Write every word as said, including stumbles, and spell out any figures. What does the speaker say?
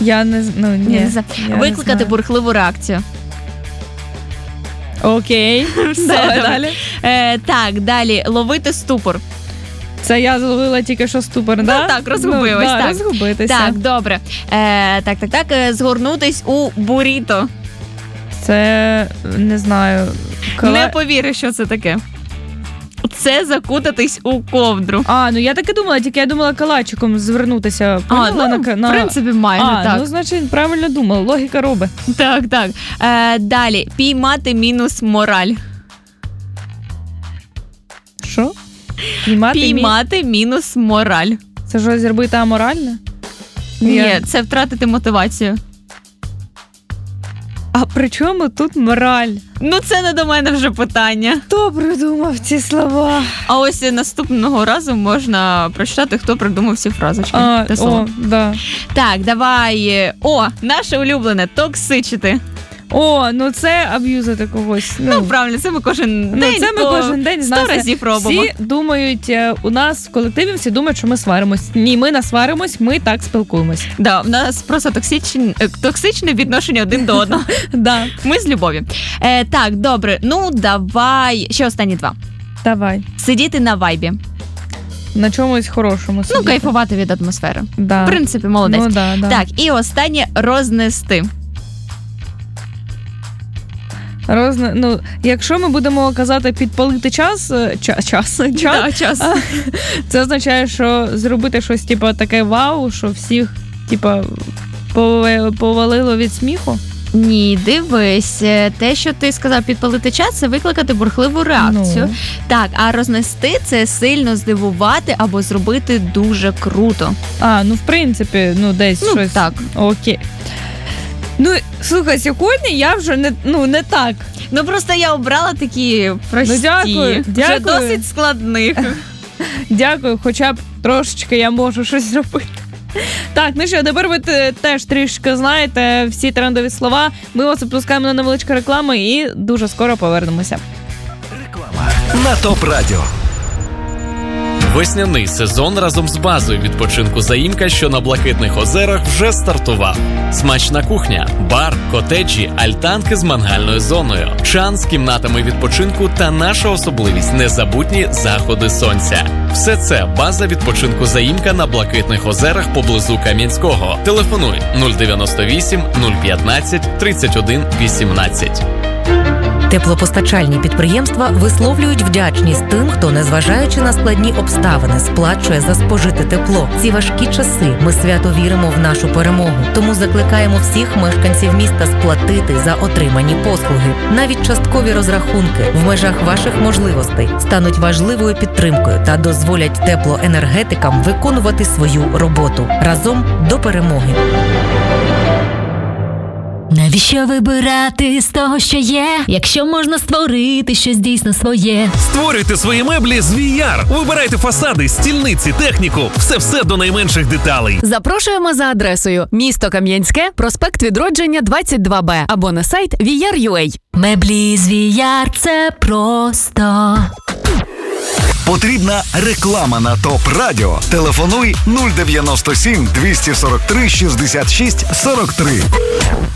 Я не, ну, ні, не знаю. Викликати бурхливу реакцію. Окей. Все, Давай далі. Е, так, далі. Ловити ступор. Це я зловила тільки що ступор, ну, да? так, розгубилась. Ну, да, так, розгубитися. Так, добре. Е, так, так, так. Згорнутись у буріто. Це, не знаю... Коли... Не повіриш, що це таке. Це закутатись у ковдру. А, ну я так і думала, тільки я думала калачиком звернутися. А, ну, на, на... в принципі, майже а, так. ну, значить, правильно думала, логіка робить. Так, так. Е, далі. Піймати мінус мораль. Що? Піймати, Піймати мі... мінус мораль. Це що, зробити аморальне? Ні, я... це втратити мотивацію. А при чому тут мораль? Ну, це не до мене вже питання. Хто придумав ці слова? А ось наступного разу можна прочитати, хто придумав ці фразочки. А, Те слово. о, да. Так, давай. О, наше улюблене – токсичити. О, ну це аб'юзити когось. Ну, ну правильно, це ми кожен ну, день це ми кожен день сто разів робимо. Всі думають, у нас в колективі всі думають, що ми сваримось. Ні, ми не сваримось, ми так спілкуємось. Да, в нас просто токсичне, токсичне відношення один до одного. Да. Ми з любов'ю. Е, так, добре, ну давай. Ще останні два. Давай. Сидіти на вайбі. На чомусь хорошому сидіти. Ну, кайфувати від атмосфери. Да. В принципі, молодець. Ну, да, да. Так, і останнє – рознести. Розне, ну, якщо ми будемо казати підпалити час, час, час, час, да, час. це означає, що зробити щось типу таке вау, що всіх типу повалило від сміху. Ні, дивись, те, що ти сказав підпалити час, це викликати бурхливу реакцію. Ну. Так, а рознести – це сильно здивувати або зробити дуже круто. А, ну в принципі, ну десь ну, щось. Так. Окей. Ну, слухай, сьогодні я вже не, ну, не так. Ну, просто я обрала такі прості, ну, дякую, вже дякую. досить складних. Дякую, хоча б трошечки я можу щось зробити. Так, ну що, тепер ви теж трішки знаєте всі трендові слова. Ми вас запускаємо на невеличку рекламу і дуже скоро повернемося. Реклама на ТОП Радіо. Весняний сезон разом з базою відпочинку «Заїмка», що на Блакитних озерах, вже стартував. Смачна кухня, бар, котеджі, альтанки з мангальною зоною, чан з кімнатами відпочинку та наша особливість – незабутні заходи сонця. Все це база відпочинку «Заїмка» на Блакитних озерах поблизу Кам'янського. Телефонуй нуль дев'яносто вісім нуль п'ятнадцять тридцять один вісімнадцять. Теплопостачальні підприємства висловлюють вдячність тим, хто, незважаючи на складні обставини, сплачує за спожите тепло. Ці важкі часи ми свято віримо в нашу перемогу. Тому закликаємо всіх мешканців міста сплатити за отримані послуги. Навіть часткові розрахунки в межах ваших можливостей стануть важливою підтримкою та дозволять теплоенергетикам виконувати свою роботу. Разом до перемоги. Навіщо вибирати з того, що є, якщо можна створити щось дійсно своє? Створюйте свої меблі з ві ар. Вибирайте фасади, стільниці, техніку. Все-все до найменших деталей. Запрошуємо за адресою місто Кам'янське, проспект Відродження, двадцять два Б або на сайт ві ар крапка ю а. Меблі з ві ар – це просто. Потрібна реклама на ТОП Радіо. Телефонуй нуль дев'яносто сім двісті сорок три шістдесят шість сорок три.